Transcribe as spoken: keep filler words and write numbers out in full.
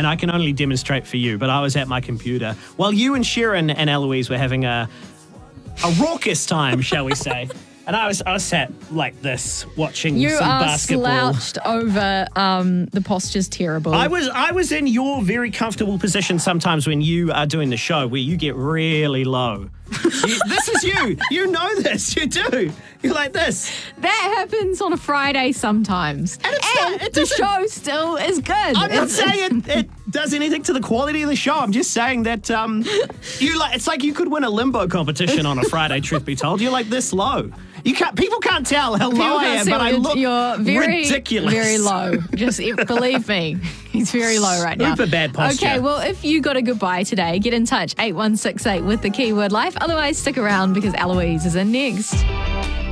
and I can only demonstrate for you, but I was at my computer while you and Sharon and Eloise were having a a raucous time, shall we say. And I was I was sat like this, watching You some are basketball. slouched over. Um, the posture's terrible. I was I was in your very comfortable position sometimes when you are doing the show, where you get really low. You, this is you. You know this. You do. You're like this. That happens on a Friday sometimes. And it's not- it the doesn't- show still is good. I'm not It's- saying it, it does anything to the quality of the show. I'm just saying that um, you like. It's like you could win a limbo competition on a Friday. Truth be told, you're like this low. You can't. People can't tell how People low I can't am, see but I you're- look you're very, ridiculous. very low. Just believe me, he's very low right now. Super bad posture. Okay, well, if you got a goodbye today, get in touch eight one six eight with the keyword life. Otherwise, stick around because Eloise is in next.